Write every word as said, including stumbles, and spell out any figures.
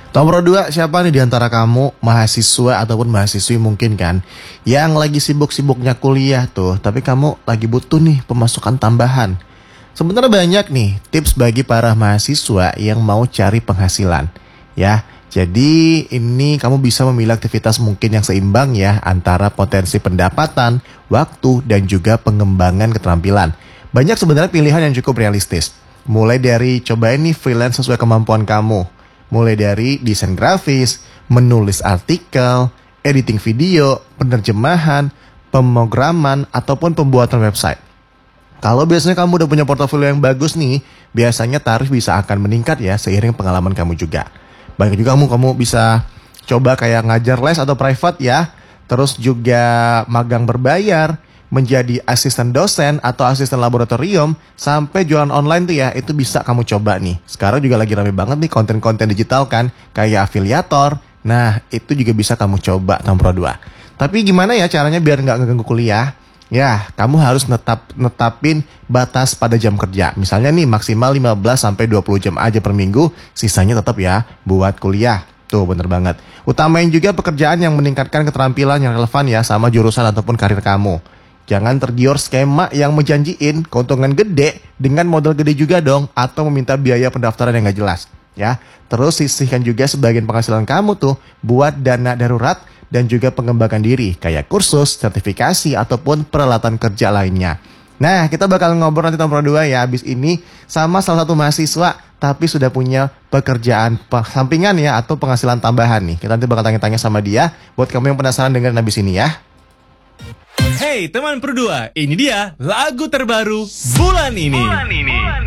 Nomor dua, siapa nih di antara kamu mahasiswa ataupun mahasiswi mungkin kan yang lagi sibuk-sibuknya kuliah tuh, tapi kamu lagi butuh nih pemasukan tambahan. Sebenarnya banyak nih tips bagi para mahasiswa yang mau cari penghasilan. Ya, jadi ini kamu bisa memilih aktivitas mungkin yang seimbang ya antara potensi pendapatan, waktu, dan juga pengembangan keterampilan. Banyak sebenarnya pilihan yang cukup realistis. Mulai dari cobain nih freelance sesuai kemampuan kamu. Mulai dari desain grafis, menulis artikel, editing video, penerjemahan, pemrograman, ataupun pembuatan website. Kalau biasanya kamu udah punya portofolio yang bagus nih, biasanya tarif bisa akan meningkat ya seiring pengalaman kamu juga. Banyak juga kamu kamu bisa coba kayak ngajar les atau private ya. Terus juga magang berbayar, menjadi asisten dosen atau asisten laboratorium, sampai jualan online tuh ya, itu bisa kamu coba nih. Sekarang juga lagi rame banget nih konten-konten digital kan, kayak afiliator. Nah, itu juga bisa kamu coba nomor dua. Tapi gimana ya caranya biar nggak ngeganggu kuliah? Ya, kamu harus netap netapin batas pada jam kerja. Misalnya nih maksimal lima belas sampai dua puluh jam aja per minggu, sisanya tetap ya buat kuliah. Tuh bener banget. Utamain juga pekerjaan yang meningkatkan keterampilan yang relevan ya sama jurusan ataupun karir kamu. Jangan tergiur skema yang menjanjiin keuntungan gede dengan modal gede juga dong, atau meminta biaya pendaftaran yang gak jelas. Ya, terus sisihkan juga sebagian penghasilan kamu tuh buat dana darurat dan juga pengembangan diri kayak kursus, sertifikasi ataupun peralatan kerja lainnya. Nah, kita bakal ngobrol nanti nomor dua ya abis ini sama salah satu mahasiswa tapi sudah punya pekerjaan sampingan ya atau penghasilan tambahan nih. Kita nanti bakal tanya-tanya sama dia buat kamu yang penasaran dengerin abis ini ya. Hey teman Pro dua, ini dia lagu terbaru bulan ini. Bulan ini.